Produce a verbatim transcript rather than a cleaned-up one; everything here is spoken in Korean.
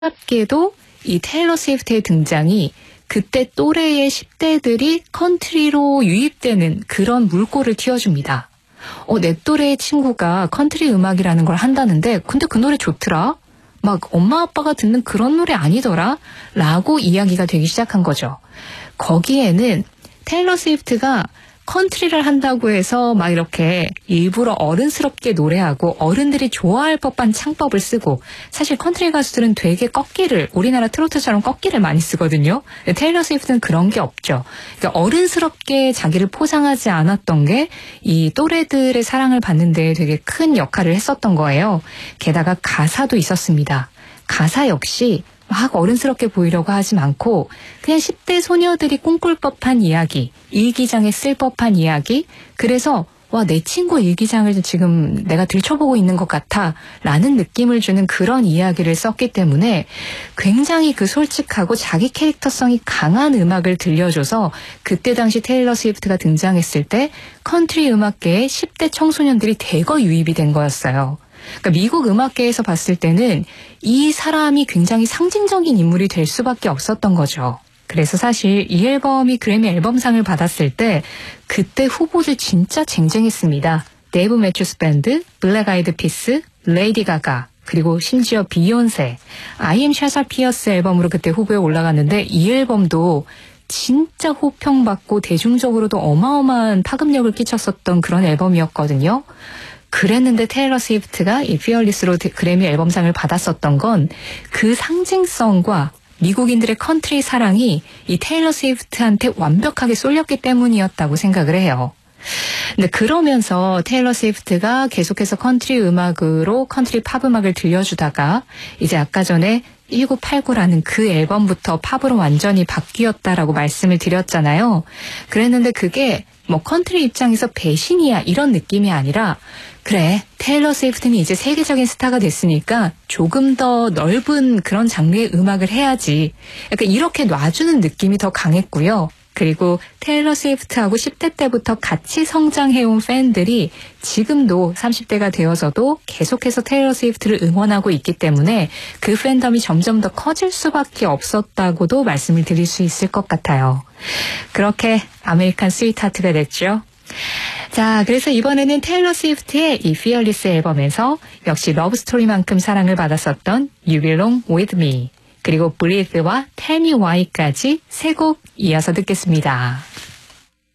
놀랍게도 이 테일러 스위프트의 등장이 그때 또래의 십 대들이 컨트리로 유입되는 그런 물꼬를 틔워줍니다. 어, 내 또래의 친구가 컨트리 음악이라는 걸 한다는데 근데 그 노래 좋더라? 막 엄마 아빠가 듣는 그런 노래 아니더라? 라고 이야기가 되기 시작한 거죠. 거기에는 테일러 스위프트가 컨트리를 한다고 해서 막 이렇게 일부러 어른스럽게 노래하고 어른들이 좋아할 법한 창법을 쓰고, 사실 컨트리 가수들은 되게 꺾기를, 우리나라 트로트처럼 꺾기를 많이 쓰거든요. 테일러 스위프트는 그런 게 없죠. 그러니까 어른스럽게 자기를 포장하지 않았던 게 이 또래들의 사랑을 받는 데 되게 큰 역할을 했었던 거예요. 게다가 가사도 있었습니다. 가사 역시 막 어른스럽게 보이려고 하지 않고 그냥 십 대 소녀들이 꿈꿀 법한 이야기, 일기장에 쓸 법한 이야기, 그래서 와, 내 친구 일기장을 지금 내가 들춰보고 있는 것 같아 라는 느낌을 주는 그런 이야기를 썼기 때문에 굉장히 그 솔직하고 자기 캐릭터성이 강한 음악을 들려줘서 그때 당시 테일러 스위프트가 등장했을 때 컨트리 음악계의 십 대 청소년들이 대거 유입이 된 거였어요. 그러니까 미국 음악계에서 봤을 때는 이 사람이 굉장히 상징적인 인물이 될 수밖에 없었던 거죠. 그래서 사실 이 앨범이 그래미 앨범상을 받았을 때 그때 후보들 진짜 쟁쟁했습니다. 데이브 매튜스 밴드, 블랙 아이드 피스, 레이디 가가, 그리고 심지어 비욘세, I am 샤샤 피어스 앨범으로 그때 후보에 올라갔는데 이 앨범도 진짜 호평받고 대중적으로도 어마어마한 파급력을 끼쳤었던 그런 앨범이었거든요. 그랬는데 테일러 스위프트가 이 피어리스로 그래미 앨범상을 받았었던 건 그 상징성과 미국인들의 컨트리 사랑이 이 테일러 스위프트한테 완벽하게 쏠렸기 때문이었다고 생각을 해요. 근데 그러면서 테일러 스위프트가 계속해서 컨트리 음악으로 컨트리 팝 음악을 들려주다가 이제 아까 전에 천구백팔십구라는 그 앨범부터 팝으로 완전히 바뀌었다라고 말씀을 드렸잖아요. 그랬는데 그게 뭐 컨트리 입장에서 배신이야 이런 느낌이 아니라, 그래, 테일러 스위프트는 이제 세계적인 스타가 됐으니까 조금 더 넓은 그런 장르의 음악을 해야지. 약간 이렇게 놔주는 느낌이 더 강했고요. 그리고 테일러 스위프트하고 십 대 때부터 같이 성장해온 팬들이 지금도 삼십 대가 되어서도 계속해서 테일러 스위프트를 응원하고 있기 때문에 그 팬덤이 점점 더 커질 수밖에 없었다고도 말씀을 드릴 수 있을 것 같아요. 그렇게 아메리칸 스위트하트가 됐죠. 자, 그래서 이번에는 테일러 스위프트의 이 피어리스 앨범에서 역시 러브스토리만큼 사랑을 받았었던 You Belong With Me, 그리고 Breathe와 Tell Me Why까지 세 곡 이어서 듣겠습니다.